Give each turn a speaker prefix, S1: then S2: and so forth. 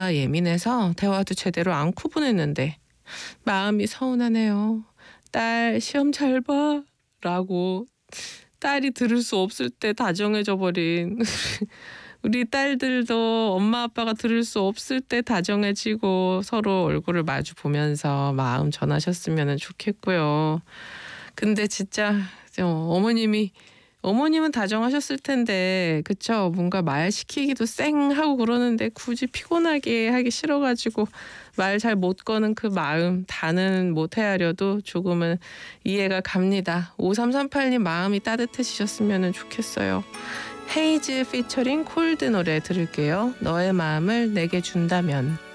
S1: 예민해서 대화도 제대로 않고 보냈는데 마음이 서운하네요. 딸 시험 잘 봐. 라고 딸이 들을 수 없을 때 다정해져 버린 우리 딸들도 엄마 아빠가 들을 수 없을 때 다정해지고 서로 얼굴을 마주 보면서 마음 전하셨으면 좋겠고요. 근데 진짜 어머님은 다정하셨을 텐데 그쵸? 뭔가 말 시키기도 쌩하고 그러는데 굳이 피곤하게 하기 싫어가지고 말 잘 못 거는 그 마음 다는 못 헤아려도 조금은 이해가 갑니다. 5338님 마음이 따뜻해지셨으면 좋겠어요. 헤이즈 피처링 콜드 노래 들을게요. 너의 마음을 내게 준다면.